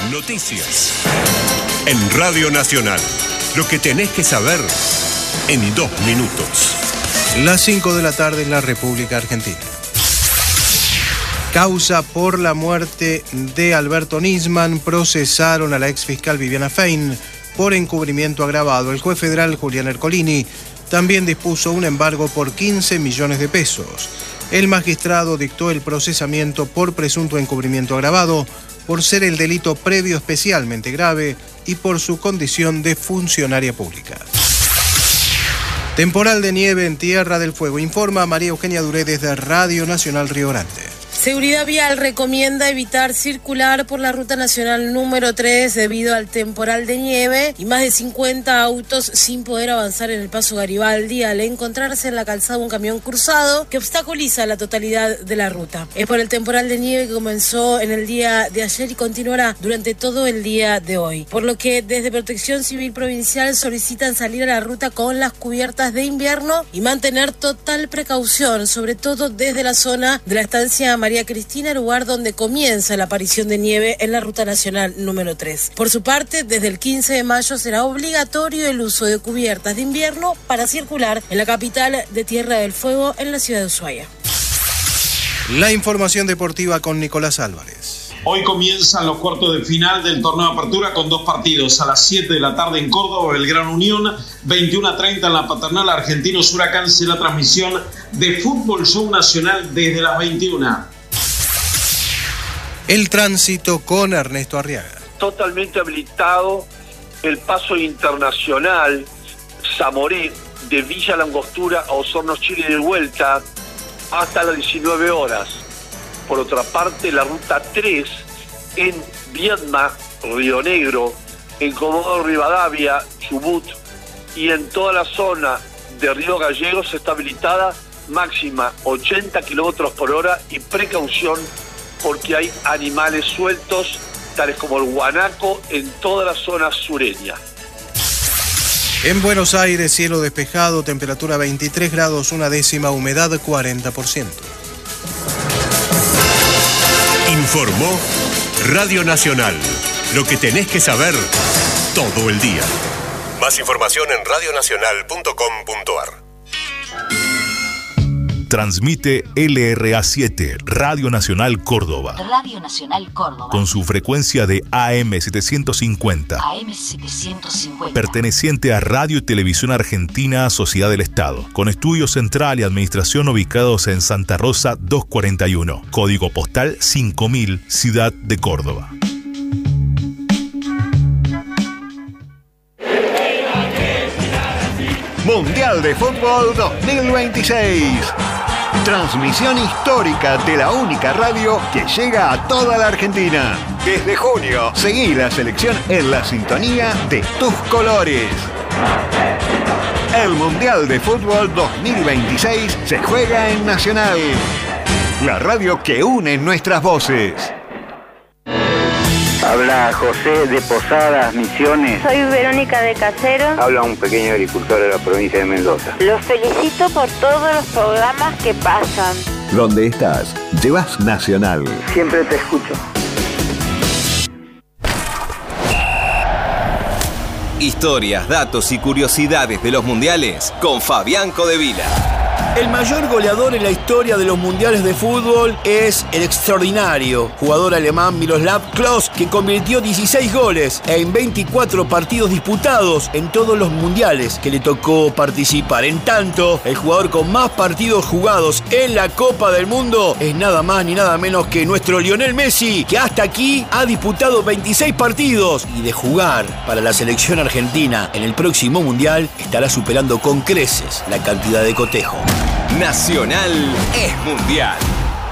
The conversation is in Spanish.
Noticias. En Radio Nacional. Lo que tenés que saber en 2 minutos. Las 5 de la tarde en la República Argentina. Causa por la muerte de Alberto Nisman. Procesaron a la exfiscal Viviana Fein por encubrimiento agravado. El juez federal Julián Ercolini también dispuso un embargo por 15 millones de pesos. El magistrado dictó el procesamiento por presunto encubrimiento agravado, por ser el delito previo especialmente grave y por su condición de funcionaria pública. Temporal de nieve en Tierra del Fuego, informa María Eugenia Duré desde Radio Nacional Río Grande. Seguridad Vial recomienda evitar circular por la Ruta Nacional número 3 debido al temporal de nieve y más de 50 autos sin poder avanzar en el paso Garibaldi al encontrarse en la calzada un camión cruzado que obstaculiza la totalidad de la ruta. Es por el temporal de nieve que comenzó en el día de ayer y continuará durante todo el día de hoy, por lo que desde Protección Civil Provincial solicitan salir a la ruta con las cubiertas de invierno y mantener total precaución, sobre todo desde la zona de la estancia María Cristina, lugar donde comienza la aparición de nieve en la Ruta Nacional número 3. Por su parte, desde el 15 de mayo será obligatorio el uso de cubiertas de invierno para circular en la capital de Tierra del Fuego, en la ciudad de Ushuaia. La información deportiva con Nicolás Álvarez. Hoy comienzan los cuartos de final del torneo de apertura con 2 partidos. A las 7 de la tarde en Córdoba, Belgrano Unión, 21:30 en la Paternal, Argentinos Huracán. Será la transmisión de Fútbol Show Nacional desde las 21. El tránsito con Ernesto Arriaga. Totalmente habilitado el paso internacional Zamoré de Villa Langostura a Osorno, Chile de vuelta hasta las 19 horas. Por otra parte, la ruta 3 en Viedma, Río Negro, en Comodoro Rivadavia, Chubut y en toda la zona de Río Gallegos está habilitada máxima 80 kilómetros por hora y precaución porque hay animales sueltos, tales como el guanaco, en toda la zona sureña. En Buenos Aires, cielo despejado, temperatura 23 grados, 1/10, humedad 40%. Informó Radio Nacional. Lo que tenés que saber todo el día. Más información en radionacional.com.ar. Transmite LRA7, Radio Nacional Córdoba. Radio Nacional Córdoba. Con su frecuencia de AM 750. AM 750. Perteneciente a Radio y Televisión Argentina, Sociedad del Estado. Con estudio central y administración ubicados en Santa Rosa 241. Código postal 5000, Ciudad de Córdoba. Mundial de Fútbol 2026. Transmisión histórica de la única radio que llega a toda la Argentina. Desde junio, seguí la selección en la sintonía de tus colores. El Mundial de Fútbol 2026 se juega en Nacional, la radio que une nuestras voces. Habla José de Posadas, Misiones. Soy Verónica de Casero. Habla un pequeño agricultor de la provincia de Mendoza. Los felicito por todos los programas que pasan. Donde estás, llevas Nacional. Siempre te escucho. Historias, datos y curiosidades de los mundiales con Fabián Codevila. El mayor goleador en la historia de los mundiales de fútbol es el extraordinario jugador alemán Miroslav Klose, que convirtió 16 goles en 24 partidos disputados en todos los mundiales que le tocó participar. En tanto, el jugador con más partidos jugados en la Copa del Mundo es nada más ni nada menos que nuestro Lionel Messi, que hasta aquí ha disputado 26 partidos y de jugar para la selección argentina en el próximo mundial estará superando con creces la cantidad de cotejo. Nacional es mundial.